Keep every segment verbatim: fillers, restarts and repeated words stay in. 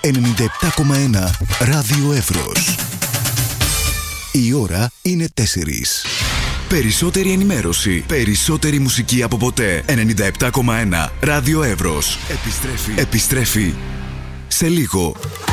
ενενήντα επτά κόμμα ένα Ράδιο Εύρος. Η ώρα είναι τέσσερις. Περισσότερη ενημέρωση, περισσότερη μουσική από ποτέ. ενενήντα επτά κόμμα ένα Ράδιο Εύρος. Επιστρέφει, επιστρέφει σε λίγο.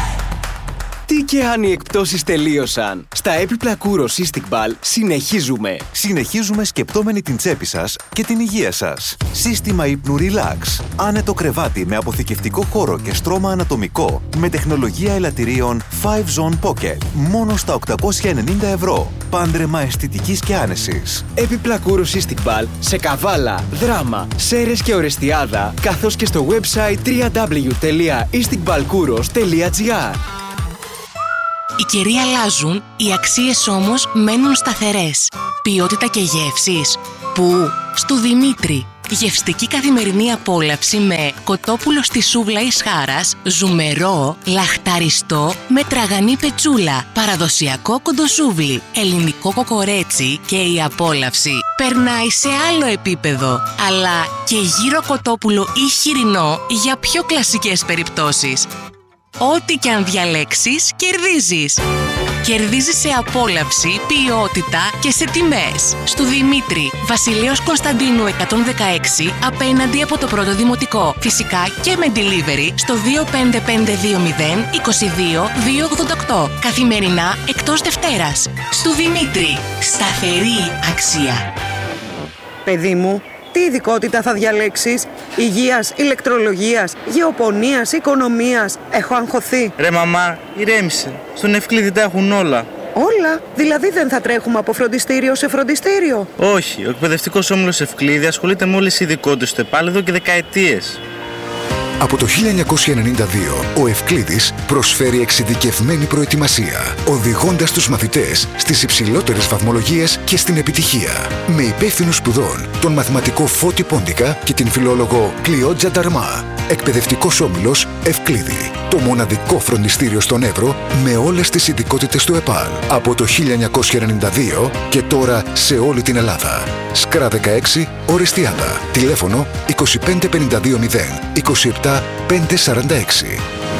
Τι και αν οι εκπτώσεις τελείωσαν. Στα έπιπλα Kouros Cystic-Ball συνεχίζουμε. Συνεχίζουμε σκεπτόμενοι την τσέπη σας και την υγεία σας. Σύστημα ύπνου Relax. Άνετο κρεβάτι με αποθηκευτικό χώρο και στρώμα ανατομικό. Με τεχνολογία ελαττηρίων φάιβ Zone Pocket. Μόνο στα οκτακόσια ενενήντα ευρώ. Πάντρεμα αισθητικής και άνεσης. Έπιπλα Kouros Cystic-Ball σε Καβάλα, Δράμα, Σέρρες και Ορεστιάδα, καθώς και στο website double-u double-u double-u τελεία isticballkouros τελεία gr. Οι καιροί αλλάζουν, οι αξίες όμως μένουν σταθερές. Ποιότητα και γεύσεις. Πού? Στου Δημήτρη. Γευστική καθημερινή απόλαυση με κοτόπουλο στη σούβλα Ισχάρας, ζουμερό, λαχταριστό με τραγανή πετσούλα, παραδοσιακό κοντοσούβλι, ελληνικό κοκορέτσι και η απόλαυση περνάει σε άλλο επίπεδο. Αλλά και γύρο κοτόπουλο ή χοιρινό για πιο κλασικές περιπτώσεις. Ό,τι και αν διαλέξεις, κερδίζεις. Κερδίζεις σε απόλαυση, ποιότητα και σε τιμές. Στου Δημήτρη, Βασιλέως Κωνσταντίνου εκατόν δεκαέξι, απέναντι από το πρώτο δημοτικό. Φυσικά και με delivery στο δύο πέντε πέντε δύο μηδέν είκοσι δύο διακόσια ογδόντα οκτώ. Καθημερινά εκτός Δευτέρας. Στου Δημήτρη, σταθερή αξία. Παιδί μου, τι ειδικότητα θα διαλέξεις? Υγείας, ηλεκτρολογίας, γεωπονίας, οικονομίας? Έχω αγχωθεί. Ρε μαμά, ηρέμησε. Στον Ευκλήδη τα έχουν όλα. Όλα? Δηλαδή δεν θα τρέχουμε από φροντιστήριο σε φροντιστήριο? Όχι, ο εκπαιδευτικός όμιλος Ευκλήδη ασχολείται με όλες τις ειδικότητες του ΕΠΑΛ εδώ και δεκαετίες. Από το χίλια εννιακόσια ενενήντα δύο, ο Ευκλήδης προσφέρει εξειδικευμένη προετοιμασία, οδηγώντας τους μαθητές στις υψηλότερες βαθμολογίες και στην επιτυχία. Με υπεύθυνους σπουδών, τον μαθηματικό Φώτη Πόντικα και την φιλόλογο Κλειότζα Νταρμά. Εκπαιδευτικός όμιλος Ευκλήδη. Το μοναδικό φροντιστήριο στον Εύρο με όλες τις ειδικότητες του ΕΠΑΛ. Από το χίλια εννιακόσια ενενήντα δύο και τώρα σε όλη την Ελλάδα. Σκρά δεκαέξι, Ορεστιάδα. Τηλέφωνο είκοσι πέντε πενήντα δύο μηδέν είκοσι επτά πεντακόσια σαράντα έξι.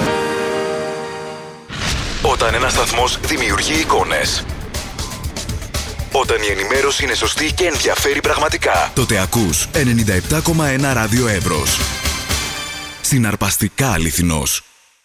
Όταν ένας σταθμός δημιουργεί εικόνες, όταν η ενημέρωση είναι σωστή και ενδιαφέρει πραγματικά, τότε ακούς ενενήντα επτά κόμμα ένα Ράδιο Εύρος. Συναρπαστικά αληθινός.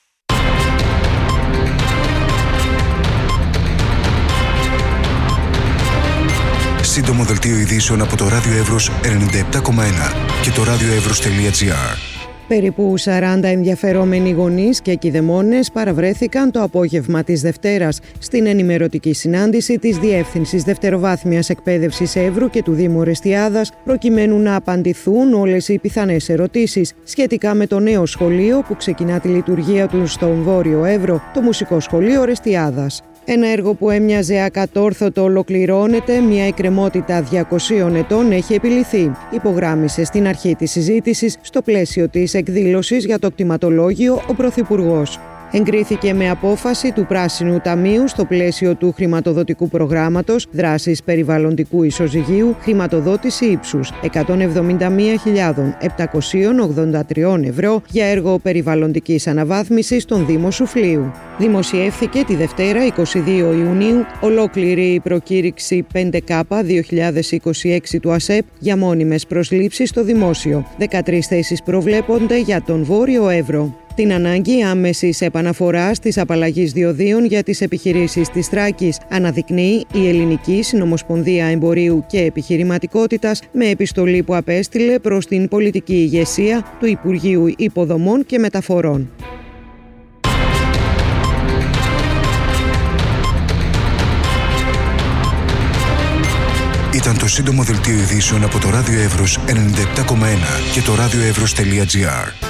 Σύντομο δελτίο ειδήσεων από το Ράδιο Εύρος ενενήντα επτά κόμμα ένα και το radioevros τελεία gr. Περίπου σαράντα ενδιαφερόμενοι γονείς και κηδεμόνες παραβρέθηκαν το απόγευμα της Δευτέρας στην ενημερωτική συνάντηση της Διεύθυνσης Δευτεροβάθμιας Εκπαίδευσης Εύρου και του Δήμου Ορεστιάδας, προκειμένου να απαντηθούν όλες οι πιθανές ερωτήσεις σχετικά με το νέο σχολείο που ξεκινά τη λειτουργία του στον Βόρειο Εύρο, το Μουσικό Σχολείο Ορεστιάδας. Ένα έργο που έμοιαζε ακατόρθωτο ολοκληρώνεται, μια εκκρεμότητα διακοσίων ετών έχει επιλυθεί, υπογράμμισε στην αρχή της συζήτησης στο πλαίσιο της εκδήλωσης για το κτηματολόγιο ο Πρωθυπουργός. Εγκρίθηκε με απόφαση του Πράσινου Ταμείου στο πλαίσιο του χρηματοδοτικού προγράμματος δράσης περιβαλλοντικού ισοζυγίου χρηματοδότηση ύψους εκατόν εβδομήντα μία χιλιάδες επτακόσια ογδόντα τρία ευρώ για έργο περιβαλλοντικής αναβάθμισης στον Δήμο Σουφλίου. Δημοσιεύθηκε τη Δευτέρα εικοστή δεύτερη Ιουνίου ολόκληρη η προκήρυξη πέντε Κ δύο χιλιάδες είκοσι έξι του ΑΣΕΠ για μόνιμες προσλήψεις στο δημόσιο. δεκατρείς θέσεις προβλέπονται για τον Βόρειο Εύρο. Την ανάγκη άμεσης επαναφοράς της απαλλαγής διοδίων για τις επιχειρήσεις της Θράκης αναδεικνύει η Ελληνική Συνομοσπονδία Εμπορίου και Επιχειρηματικότητας με επιστολή που απέστειλε προς την πολιτική ηγεσία του Υπουργείου Υποδομών και Μεταφορών. Ήταν το σύντομο δελτίο ειδήσεων από το Ράδιο Εύρος ενενήντα επτά κόμμα ένα και το radioevros τελεία gr.